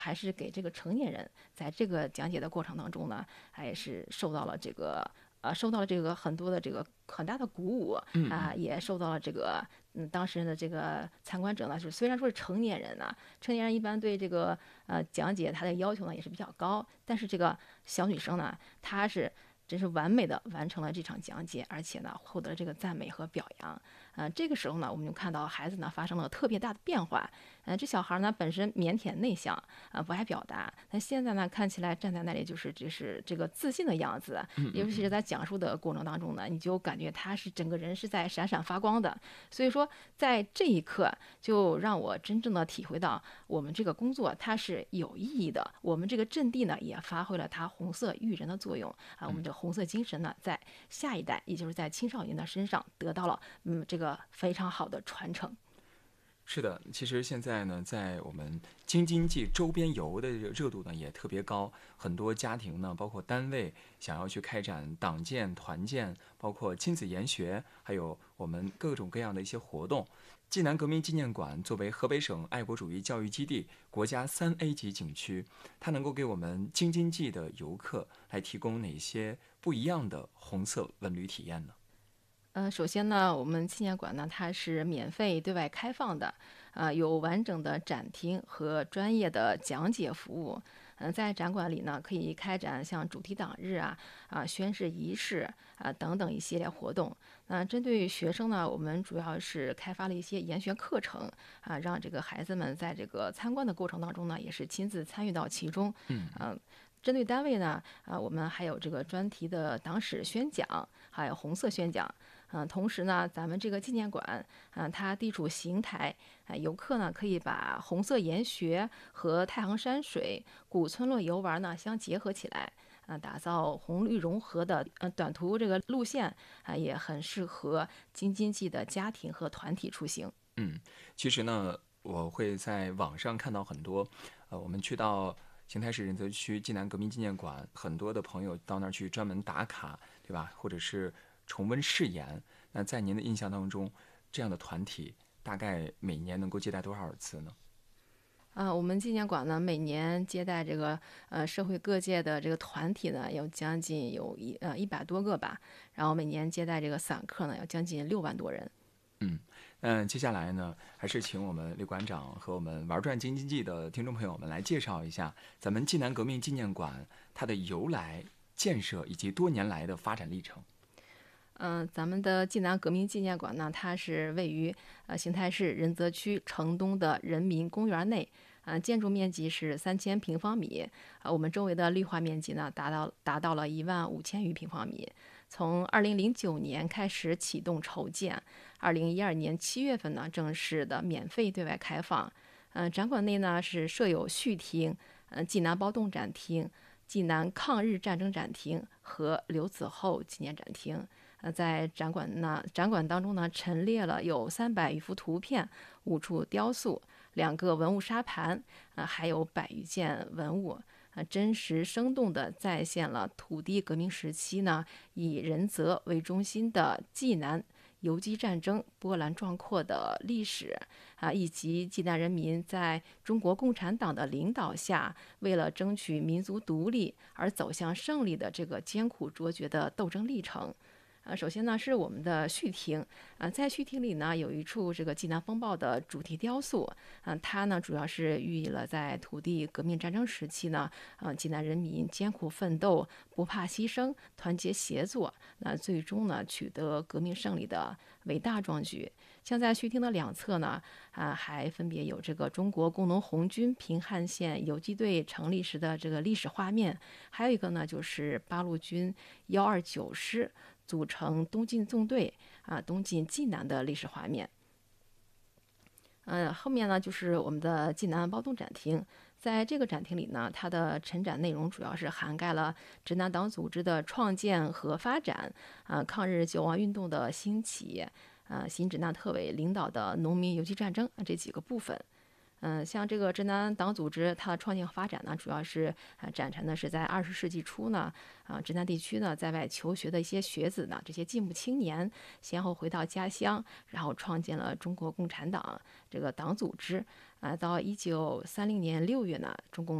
还是给这个成年人，在这个讲解的过程当中呢，也是受到了这个。受到了这个很多的这个很大的鼓舞也受到了这个当时的这个参观者呢，就是虽然说是成年人呢，成年人一般对这个讲解他的要求呢也是比较高，但是这个小女生呢，她是真是完美的完成了这场讲解，而且呢获得了这个赞美和表扬。这个时候呢，我们就看到孩子呢发生了特别大的变化。这小孩呢本身腼腆内向不爱表达，但现在呢看起来站在那里就是这个自信的样子，尤其是在讲述的过程当中呢，你就感觉他是整个人是在闪闪发光的。所以说，在这一刻就让我真正的体会到，我们这个工作它是有意义的，我们这个阵地呢也发挥了它红色育人的作用我们这红色精神呢，在下一代，也就是在青少年的身上得到了这个非常好的传承。 是的，其实现在呢，在我们京津冀周边游的热度呢也特别高，很多家庭呢，包括单位想要去开展党建、团建，包括亲子研学，还有我们各种各样的一些活动。济南革命纪念馆作为河北省爱国主义教育基地、国家3A 级景区，它能够给我们京津冀的游客来提供哪些不一样的红色文旅体验呢？ 首先呢，我们纪念馆呢，它是免费对外开放的，有完整的展厅和专业的讲解服务。在展馆里呢，可以开展像主题党日宣誓仪式等等一系列活动。那针对于学生呢，我们主要是开发了一些研学课程让这个孩子们在这个参观的过程当中呢，也是亲自参与到其中。针对单位呢，我们还有这个专题的党史宣讲，还有红色宣讲。同时呢，咱们这个纪念馆，它地处邢台，游客呢可以把红色研学和太行山水、古村落游玩呢相结合起来，打造红绿融合的短途这个路线也很适合京津冀的家庭和团体出行。 其实呢，我会在网上看到很多，我们去到邢台市仁泽区济南革命纪念馆，很多的朋友到那儿去专门打卡，对吧？或者是重温誓言。那在您的印象当中，这样的团体大概每年能够接待多少次呢？ 我们纪念馆呢，每年接待这个社会各界的这个团体呢，有将近有100多个吧，然后每年接待这个散客呢，有将近6万多人。 接下来呢，还是请我们刘馆长和我们玩转京津冀的听众朋友们来介绍一下咱们济南革命纪念馆它的由来、建设以及多年来的发展历程。 咱们的济南革命纪念馆呢，它是位于邢台市仁泽区城东的人民公园内，建筑面积是3000平方米，我们周围的绿化面积呢达到了15000余平方米。从2009年开始启动筹建，2012年7月份呢正式的免费对外开放。展馆内呢是设有序厅、济南暴动展厅、济南抗日战争展厅和刘子厚纪念展厅。在展馆当中呢，陈列了有300余幅图片、5处雕塑、2个文物沙盘，还有100余件文物。真实生动地再现了土地革命时期呢，以仁泽为中心的济南游击战争波澜壮阔的历史以及济南人民在中国共产党的领导下，为了争取民族独立而走向胜利的这个艰苦卓绝的斗争历程。首先呢是我们的序厅，在序厅里呢有一处这个济南风暴的主题雕塑，它呢主要是寓意了在土地革命战争时期呢，济南人民艰苦奋斗，不怕牺牲，团结协作，那最终呢取得革命胜利的伟大壮举。像在序厅的两侧呢，还分别有这个中国工农红军平汉线游击队成立时的这个历史画面，还有一个呢就是八路军129师组成东进纵队东进济南的历史画面。后面呢就是我们的济南暴动展厅，在这个展厅里呢，它的陈展内容主要是涵盖了直男党组织的创建和发展，抗日救亡运动的兴起，新直纳特委领导的农民游击战争这几个部分。 像这个直男党组织，它的创建和发展呢，主要是展陈的是在20世纪初呢，直男地区呢在外求学的一些学子呢，这些进步青年，先后回到家乡，然后创建了中国共产党这个党组织。到1930年6月呢，中共